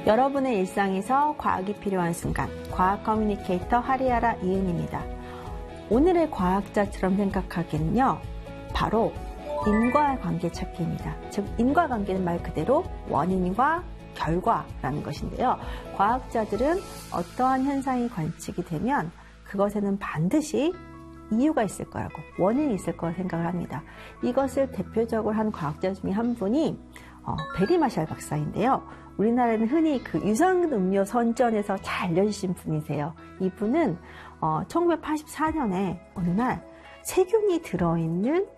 여러분의 일상에서 과학이 필요한 순간, 과학 커뮤니케이터 하리아라 이은입니다. 오늘의 과학자처럼 생각하기는요, 바로 인과관계 찾기입니다. 즉, 인과관계는 말 그대로 원인과 결과라는 것인데요. 과학자들은 어떠한 현상이 관측이 되면 그것에는 반드시 이유가 있을 거라고, 원인이 있을 거라고 생각을 합니다. 이것을 대표적으로 한 과학자 중에 한 분이 베리 마샬 박사인데요. 우리나라에는 흔히 그 유산음료 선전에서 잘 알려주신 분이세요. 이분은 1984년에 어느 날 세균이 들어있는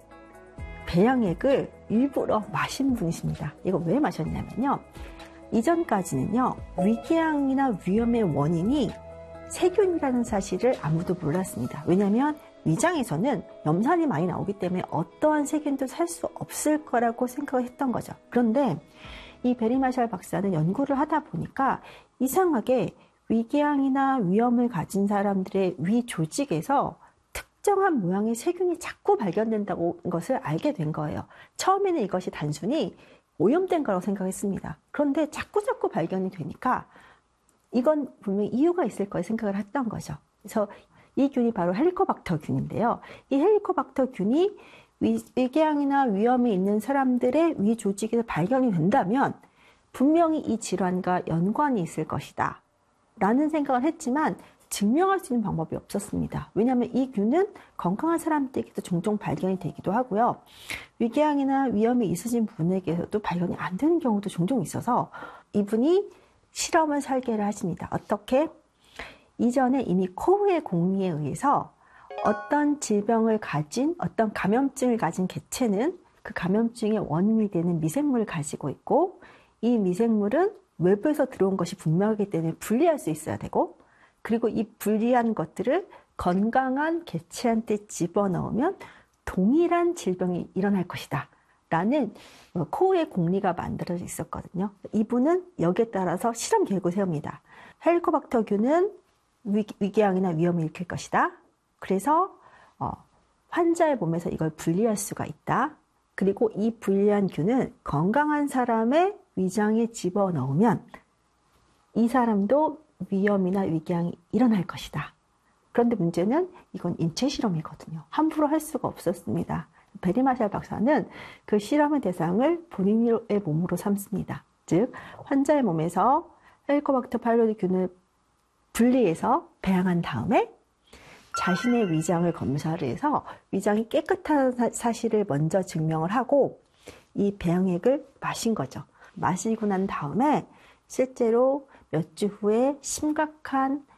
배양액을 일부러 마신 분이십니다. 이거 왜 마셨냐면요. 이전까지는요, 위궤양이나 위염의 원인이 세균이라는 사실을 아무도 몰랐습니다. 왜냐하면 위장에서는 염산이 많이 나오기 때문에 어떠한 세균도 살 수 없을 거라고 생각을 했던 거죠. 그런데 이 베리 마샬 박사는 연구를 하다 보니까 이상하게 위궤양이나 위염을 가진 사람들의 위 조직에서 특정한 모양의 세균이 자꾸 발견된다는 것을 알게 된 거예요. 처음에는 이것이 단순히 오염된 거라고 생각했습니다. 그런데 자꾸 발견이 되니까 이건 분명히 이유가 있을 거라 생각을 했던 거죠. 그래서 이 균이 바로 헬리코박터 균인데요. 이 헬리코박터 균이 위궤양이나 위염이 있는 사람들의 위 조직에서 발견이 된다면 분명히 이 질환과 연관이 있을 것이다 라는 생각을 했지만 증명할 수 있는 방법이 없었습니다. 왜냐하면 이 균은 건강한 사람들에게도 종종 발견이 되기도 하고요. 위궤양이나 위염이 있으신 분에게서도 발견이 안 되는 경우도 종종 있어서 이분이 실험을 설계를 하십니다. 어떻게? 이전에 이미 코브의 공리에 의해서 어떤 질병을 가진, 어떤 감염증을 가진 개체는 그 감염증의 원인이 되는 미생물을 가지고 있고, 이 미생물은 외부에서 들어온 것이 분명하기 때문에 분리할 수 있어야 되고, 그리고 이 분리한 것들을 건강한 개체한테 집어넣으면 동일한 질병이 일어날 것이다 라는 코우의 공리가 만들어져 있었거든요. 이분은 여기에 따라서 실험 계획을 세웁니다. 헬리코박터균은 위궤양이나 위염을 일으킬 것이다. 그래서 환자의 몸에서 이걸 분리할 수가 있다. 그리고 이 분리한 균은 건강한 사람의 위장에 집어넣으면 이 사람도 위염이나 위궤양이 일어날 것이다. 그런데 문제는 이건 인체 실험이거든요. 함부로 할 수가 없었습니다. 베리 마샬 박사는 그 실험의 대상을 본인의 몸으로 삼습니다. 즉, 환자의 몸에서 헬리코박터 파일로리 균을 분리해서 배양한 다음에 자신의 위장을 검사를 해서 위장이 깨끗한 사실을 먼저 증명을 하고 이 배양액을 마신 거죠. 마시고 난 다음에 실제로 몇 주 후에 심각한